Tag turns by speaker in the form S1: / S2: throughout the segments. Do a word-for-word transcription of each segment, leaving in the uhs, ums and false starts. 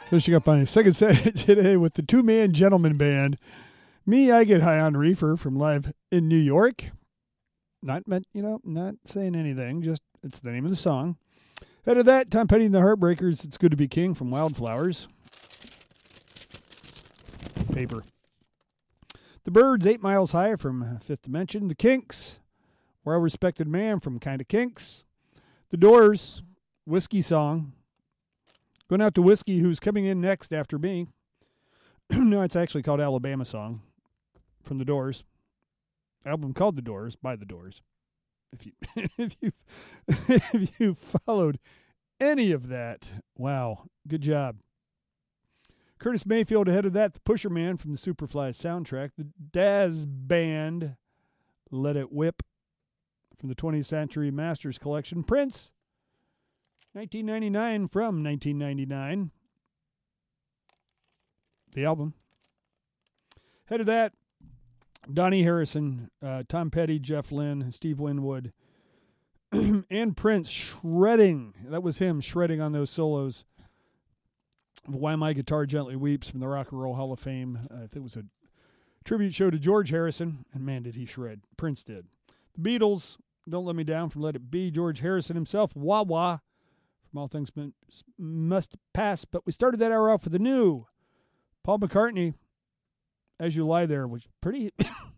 S1: Finishing up my second set today with the two-man gentleman band. Me, I Get High on Reefer from Live in New York. Not meant, you know, not saying anything, just it's the name of the song. Ahead of that, Tom Petty and the Heartbreakers, It's Good to Be King from Wildflowers. Paper. The Byrds, Eight Miles High from Fifth Dimension. The Kinks, Well-Respected Man from Kinda Kinks. The Doors, Whiskey Song. Going out to Whiskey, who's coming in next after me. No, it's actually called Alabama Song from The Doors. Album called The Doors by The Doors. If you if you if you followed any of that, wow, good job. Curtis Mayfield ahead of that, the Pusher Man from the Superfly soundtrack. The Daz Band, Let It Whip from the twentieth Century Masters collection. Prince, nineteen ninety-nine from nineteen ninety-nine. The album. Head of that, Donnie Harrison, uh, Tom Petty, Jeff Lynne, Steve Winwood, and Prince shredding. That was him shredding on those solos of Why My Guitar Gently Weeps from the Rock and Roll Hall of Fame. Uh, I think it was a tribute show to George Harrison, and man, did he shred. Prince did. The Beatles, Don't Let Me Down from Let It Be. George Harrison himself, Wah Wah from All Things Must Pass. But we started that hour off with the new Paul McCartney, As You Lie There, which pretty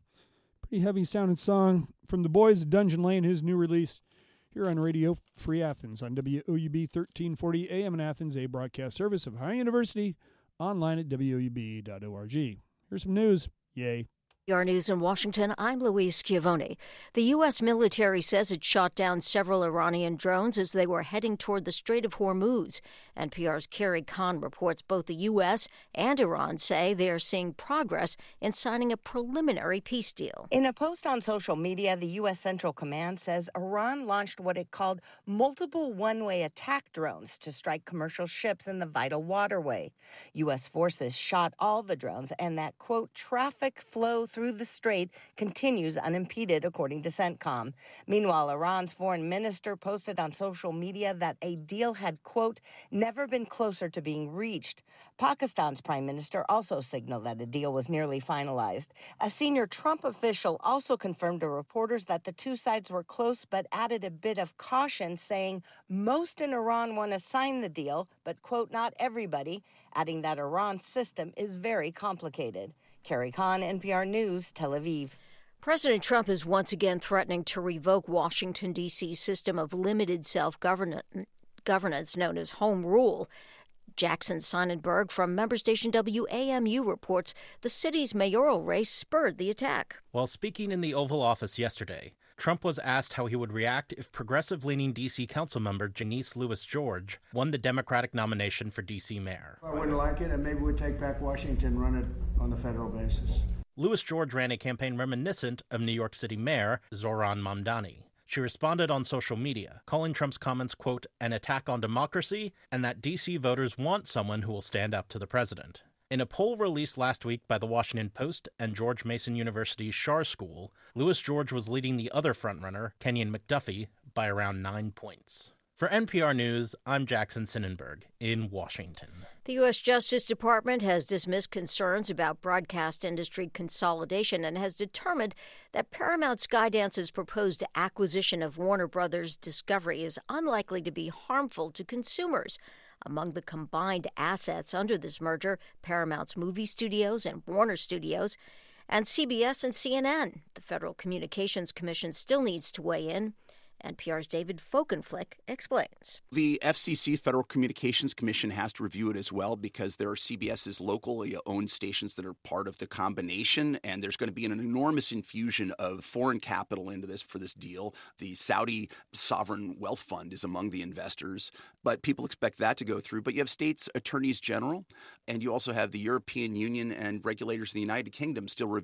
S1: pretty heavy sounding song from the boys of Dungeon Lane, his new release here on Radio Free Athens on W O U B thirteen forty A M in Athens, a broadcast service of Ohio University, online at W O U B dot org. Here's some news. Yay.
S2: Our News in Washington, I'm Louise Schiavone. The U S military says it shot down several Iranian drones as they were heading toward the Strait of Hormuz. N P R's Carrie Kahn reports both the U S and Iran say they are seeing progress in signing a preliminary peace deal.
S3: In a post on social media, the U S Central Command says Iran launched what it called multiple one-way attack drones to strike commercial ships in the vital waterway. U S forces shot all the drones and that, quote, traffic flow through through the strait continues unimpeded, according to CENTCOM. Meanwhile, Iran's foreign minister posted on social media that a deal had, quote, never been closer to being reached. Pakistan's prime minister also signaled that a deal was nearly finalized. A senior Trump official also confirmed to reporters that the two sides were close, but added a bit of caution, saying most in Iran want to sign the deal, but, quote, not everybody, adding that Iran's system is very complicated. Carrie Kahn, N P R News, Tel Aviv.
S2: President Trump is once again threatening to revoke Washington, D C's system of limited self-governance known as Home Rule. Jackson Sonnenberg from member station W A M U reports the city's mayoral race spurred the attack.
S4: While speaking in the Oval Office yesterday, Trump was asked how he would react if progressive-leaning D C councilmember Janice Lewis-George won the Democratic nomination for D C mayor.
S5: I wouldn't like it, and maybe we'd take back Washington and run it on the federal basis.
S4: Lewis-George ran a campaign reminiscent of New York City Mayor Zohran Mamdani. She responded on social media, calling Trump's comments, quote, an attack on democracy, and that D C voters want someone who will stand up to the president. In a poll released last week by the Washington Post and George Mason University's Schar School, Lewis-George was leading the other frontrunner, Kenyon McDuffie, by around nine points. For N P R News, I'm Jackson Sonnenberg in Washington.
S2: The U S Justice Department has dismissed concerns about broadcast industry consolidation and has determined that Paramount Skydance's proposed acquisition of Warner Brothers Discovery is unlikely to be harmful to consumers. Among the combined assets under this merger, Paramount's movie studios and Warner Studios, and C B S and C N N. The Federal Communications Commission still needs to weigh in. N P R's David Folkenflik explains.
S6: The F C C, Federal Communications Commission, has to review it as well because there are CBS's locally owned stations that are part of the combination, and there's going to be an enormous infusion of foreign capital into this for this deal. The Saudi Sovereign Wealth Fund is among the investors, but people expect that to go through. But you have states' attorneys general, and you also have the European Union and regulators in the United Kingdom still reviewing